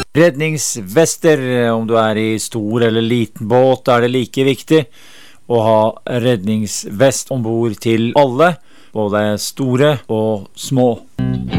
Redningsvester, om du I stor eller liten båt, det like viktig å ha redningsvest ombord til alle, både store og små.